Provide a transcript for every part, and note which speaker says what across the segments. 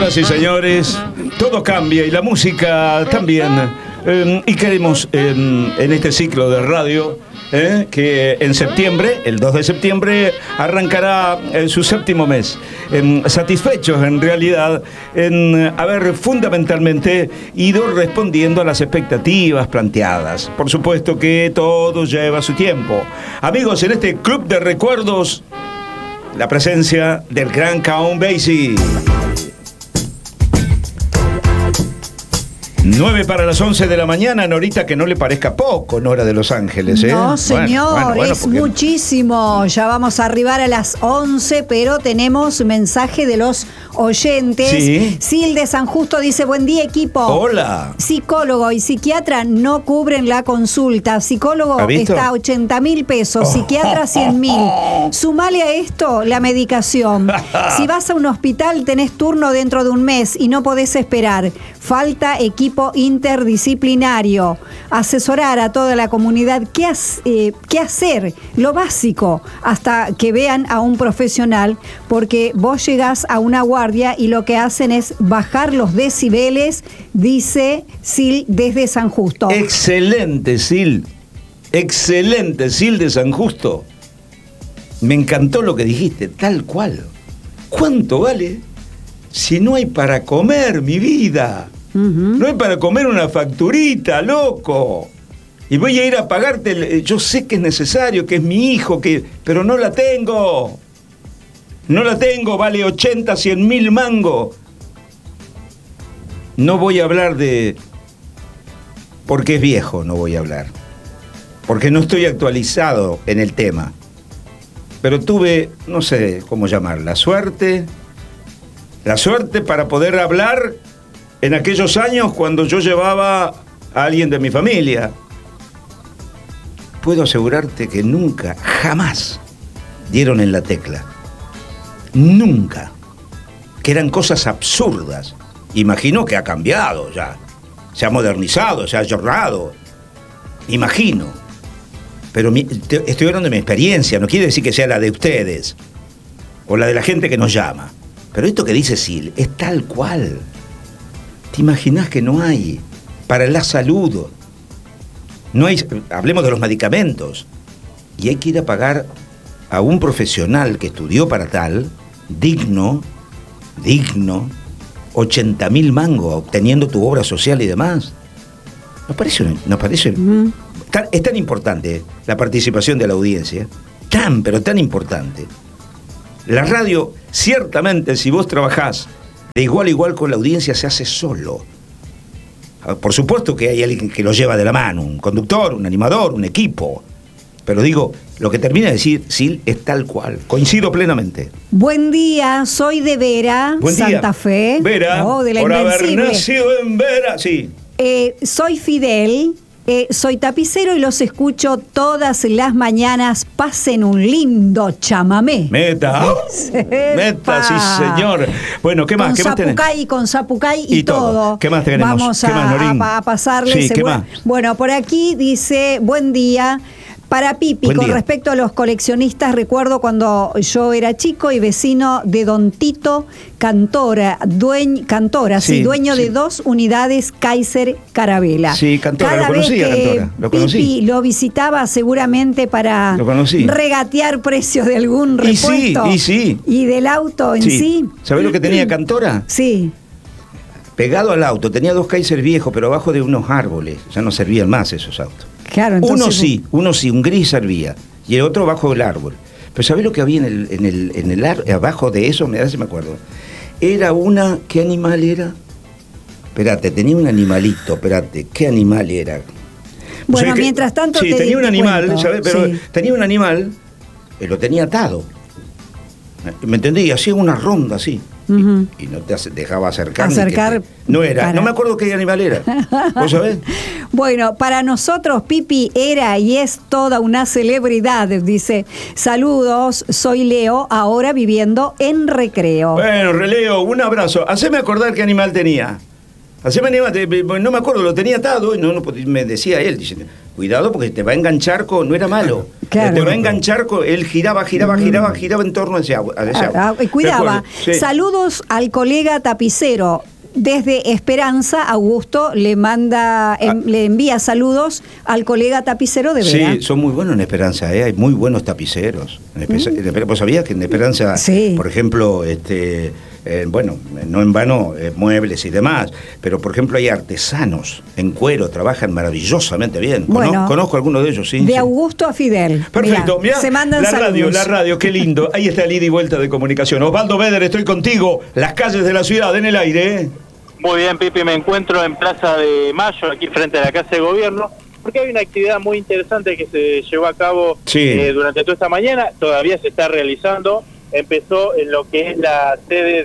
Speaker 1: Señoras y señores, todo cambia y la música también. Y queremos en este ciclo de radio que en septiembre, el 2 de septiembre, arrancará su séptimo mes. Satisfechos en realidad en haber fundamentalmente ido respondiendo a las expectativas planteadas. Por supuesto que todo lleva su tiempo. Amigos, en este club de recuerdos, la presencia del gran Count Basie. 9 para las 11 de la mañana, Norita, que no le parezca poco, Nora de Los Ángeles, ¿eh?
Speaker 2: No, señor,
Speaker 1: bueno,
Speaker 2: es muchísimo. Ya vamos a arribar a las 11, pero tenemos mensaje de los oyentes.
Speaker 1: Sí.
Speaker 2: Sil de San Justo dice, buen día, equipo.
Speaker 1: Hola.
Speaker 2: Psicólogo y psiquiatra no cubren la consulta. Psicólogo está a 80.000 pesos, psiquiatra 100.000. Sumale a esto la medicación. Si vas a un hospital tenés turno dentro de un mes y no podés esperar. Falta equipo interdisciplinario, asesorar a toda la comunidad qué hacer, lo básico, hasta que vean a un profesional, porque vos llegás a una guardia y lo que hacen es bajar los decibeles, dice Sil desde San Justo.
Speaker 1: Excelente, Sil. Excelente, Sil de San Justo. Me encantó lo que dijiste, tal cual. ¿Cuánto vale si no hay para comer, mi vida? No hay para comer una facturita, loco. Y voy a ir a pagarte, yo sé que es necesario, que es mi hijo, pero no la tengo. No la tengo, vale 80, 100.000 mangos. No voy a hablar de... Porque es viejo, no voy a hablar. Porque no estoy actualizado en el tema. Pero tuve, no sé cómo llamar, la suerte para poder hablar en aquellos años cuando yo llevaba a alguien de mi familia. Puedo asegurarte que nunca, jamás dieron en la tecla. Nunca. Que eran cosas absurdas. Imagino que ha cambiado ya. Se ha modernizado, se ha ayornado. Imagino. Pero estoy hablando de mi experiencia, no quiere decir que sea la de ustedes o la de la gente que nos llama. Pero esto que dice Sil es tal cual. ¿Te imaginás que no hay para la salud? No hay, hablemos de los medicamentos. Y hay que ir a pagar a un profesional que estudió para tal, digno, 80.000 mangos, obteniendo tu obra social y demás. Nos parece es tan importante la participación de la audiencia, pero tan importante. La radio, ciertamente, si vos trabajás de igual a igual con la audiencia, se hace solo. Por supuesto que hay alguien que lo lleva de la mano, un conductor, un animador, un equipo. Pero digo, lo que termina de decir Sil es tal cual. Coincido plenamente.
Speaker 2: Buen día, soy de Vera, Santa Fe.
Speaker 1: Vera,
Speaker 2: de la
Speaker 1: por
Speaker 2: Invencible.
Speaker 1: haber nacido en Vera, sí.
Speaker 2: Soy Fidel. Soy tapicero y los escucho todas las mañanas. Pasen un lindo chamamé.
Speaker 1: Meta, sí señor. Bueno, ¿qué más?
Speaker 2: Con Zapucay y todo.
Speaker 1: ¿Qué más tenemos?
Speaker 2: Vamos
Speaker 1: ¿Qué más, Norín?
Speaker 2: a pasarles.
Speaker 1: Sí, ¿qué más?
Speaker 2: Bueno, por aquí dice, buen día. Para Pipi, con respecto a los coleccionistas, recuerdo cuando yo era chico y vecino de Don Tito Cantora, dueño de 2 unidades Kaiser Carabela.
Speaker 1: Sí, Cantora,
Speaker 2: Cada
Speaker 1: lo conocía,
Speaker 2: vez que
Speaker 1: Cantora, lo conocí.
Speaker 2: Pipi lo visitaba seguramente para regatear precios de algún repuesto. Y del auto en sí.
Speaker 1: ¿Sabés lo que tenía Cantora?
Speaker 2: Sí.
Speaker 1: Pegado al auto, tenía 2 Kaiser viejos, pero abajo de unos árboles. Ya no servían más esos autos.
Speaker 2: Claro, entonces...
Speaker 1: Uno sí, un gris servía, y el otro bajo del árbol. Pero ¿sabés lo que había abajo de eso? Me acuerdo. Era una... ¿Qué animal era? Espérate, tenía un animalito, ¿qué animal era?
Speaker 2: Bueno, mientras tanto
Speaker 1: sí, tenía un animal, ¿sabés? Pero tenía un animal, lo tenía atado. ¿Me entendí? Y hacía una ronda así. Y no te dejaba acercar. No me acuerdo qué animal era. ¿Vos sabés?
Speaker 2: Bueno, para nosotros Pipi era y es toda una celebridad, dice. Saludos, soy Leo, ahora viviendo en Recreo.
Speaker 1: Bueno, Leo, un abrazo. Haceme acordar qué animal tenía. No me acuerdo, lo tenía atado y no me decía él, diciendo, cuidado porque te va a enganchar no era malo,
Speaker 2: Claro.
Speaker 1: Te va a enganchar, él giraba en torno a ese agua.
Speaker 2: Y cuidaba. Sí. Saludos al colega tapicero. Desde Esperanza, Augusto le envía saludos al colega tapicero de Vera.
Speaker 1: Sí, son muy buenos en Esperanza, hay muy buenos tapiceros. ¿Vos sabías que en Esperanza, por ejemplo, bueno, no en vano, muebles y demás, pero por ejemplo hay artesanos en cuero, trabajan maravillosamente bien. Bueno, conozco algunos de ellos, sí.
Speaker 2: De Augusto a Fidel.
Speaker 1: Perfecto, mirá,
Speaker 2: se mandan saludos.
Speaker 1: La radio, qué lindo. Ahí está el ida y vuelta de comunicación. Osvaldo Beder, estoy contigo. Las calles de la ciudad en el aire.
Speaker 3: Muy bien, Pipi, me encuentro en Plaza de Mayo, aquí frente a la Casa de Gobierno, porque hay una actividad muy interesante que se llevó a cabo durante toda esta mañana, todavía se está realizando, empezó en lo que es la sede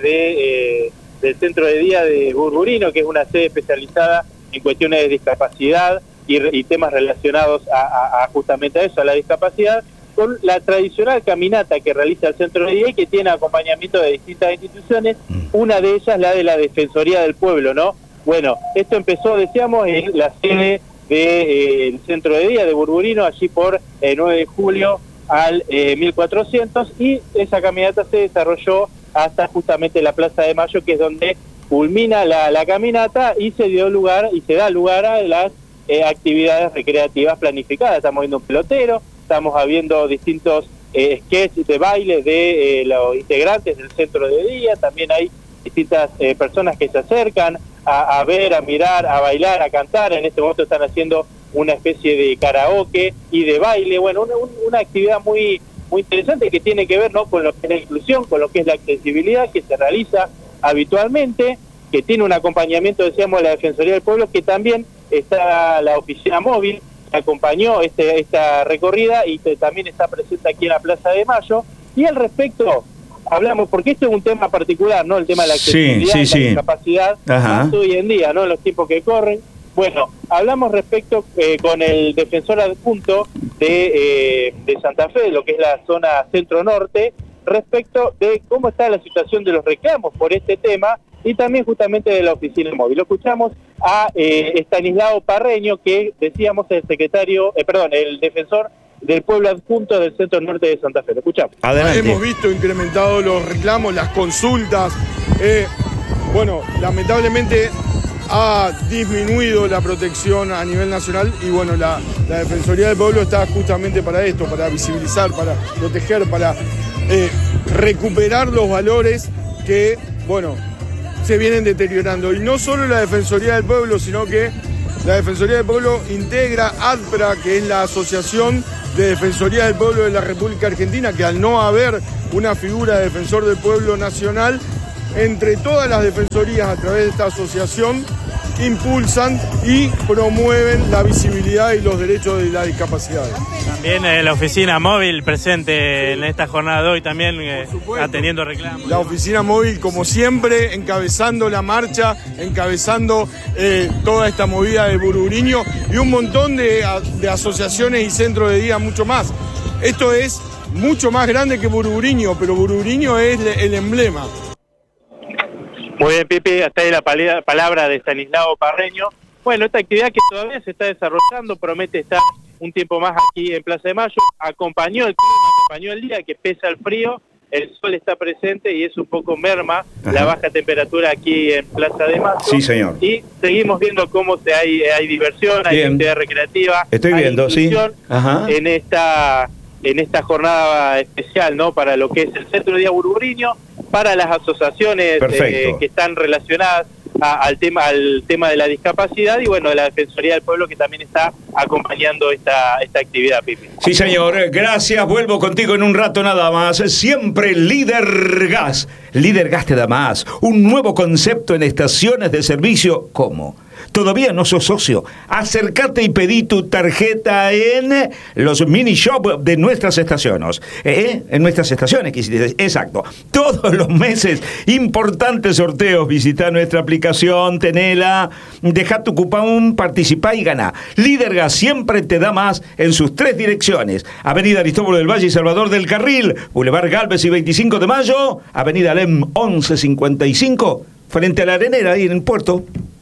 Speaker 3: del Centro de Día de Burburino, que es una sede especializada en cuestiones de discapacidad y temas relacionados a justamente a eso, a la discapacidad, con la tradicional caminata que realiza el Centro de Día y que tiene acompañamiento de distintas instituciones, una de ellas la de la Defensoría del Pueblo, ¿no? Bueno, esto empezó, decíamos, en la sede del Centro de Día de Burburino, allí por 9 de julio al 1400, y esa caminata se desarrolló hasta justamente la Plaza de Mayo, que es donde culmina la caminata y se da lugar a las actividades recreativas planificadas. Estamos viendo un pelotero, estamos viendo distintos sketches de baile de los integrantes del Centro de Día, también hay distintas personas que se acercan a ver, a mirar, a bailar, a cantar. En este momento están haciendo una especie de karaoke y de baile, bueno, una actividad muy interesante que tiene que ver, ¿no?, con lo que es la inclusión, con lo que es la accesibilidad, que se realiza habitualmente, que tiene un acompañamiento, decíamos, de la Defensoría del Pueblo, que también está la oficina móvil, acompañó esta recorrida y también está presente aquí en la Plaza de Mayo. Y al respecto, hablamos, porque esto es un tema particular, ¿no? El tema de la accesibilidad, la discapacidad, más hoy en día, ¿no?, en los tiempos que corren. Bueno, hablamos respecto con el defensor adjunto de Santa Fe, lo que es la zona centro-norte, respecto de cómo está la situación de los reclamos por este tema y también justamente de la oficina móvil. Lo escuchamos a Estanislao Parreño, que decíamos el el defensor del pueblo adjunto del centro norte de Santa Fe. Lo escuchamos.
Speaker 4: Adelante. Hemos visto incrementados los reclamos, las consultas. Bueno, lamentablemente ha disminuido la protección a nivel nacional y bueno, la Defensoría del Pueblo está justamente para esto, para visibilizar, para proteger, para recuperar los valores que, bueno, se vienen deteriorando. Y no solo la Defensoría del Pueblo, sino que la Defensoría del Pueblo integra ADPRA, que es la Asociación de Defensoría del Pueblo de la República Argentina, que al no haber una figura de defensor del pueblo nacional, entre todas las defensorías a través de esta asociación impulsan y promueven la visibilidad y los derechos de las discapacidades.
Speaker 3: También la oficina móvil presente en esta jornada de hoy, también atendiendo reclamos.
Speaker 4: La oficina móvil, como siempre, encabezando la marcha, encabezando toda esta movida de Burburino y un montón de asociaciones y centros de día, mucho más. Esto es mucho más grande que Burburino, pero Burburino es el emblema.
Speaker 3: Muy bien, Pipi, hasta ahí la palabra de Estanislao Parreño. Bueno, esta actividad que todavía se está desarrollando, promete estar un tiempo más aquí en Plaza de Mayo. Acompañó el clima, acompañó el día, que pesa el frío, el sol está presente y es un poco merma la baja temperatura aquí en Plaza de Mayo.
Speaker 1: Sí, señor.
Speaker 3: Y seguimos viendo cómo hay diversión, hay actividad recreativa.
Speaker 1: Estoy viendo, sí.
Speaker 3: En esta jornada especial, ¿no?, para lo que es el Centro de Día Burburino, para las asociaciones que están relacionadas al tema de la discapacidad y bueno, de la Defensoría del Pueblo, que también está acompañando esta actividad, Pipi.
Speaker 1: Sí, señor, gracias, vuelvo contigo en un rato nada más. Siempre Líder Gas. Líder Gas te da más, un nuevo concepto en estaciones de servicio. ¿Cómo? ¿Todavía no sos socio? Acércate y pedí tu tarjeta en los mini shop de nuestras estaciones. En nuestras estaciones, quisiste. Exacto. Todos los meses, importantes sorteos. Visita nuestra aplicación, tenela, deja tu cupón, participá y gana. Líder Gas siempre te da más en sus 3 direcciones. Avenida Aristóbulo del Valle y Salvador del Carril, Boulevard Galvez y 25 de Mayo, Avenida Alem 1155, frente a la Arenera, ahí en el puerto.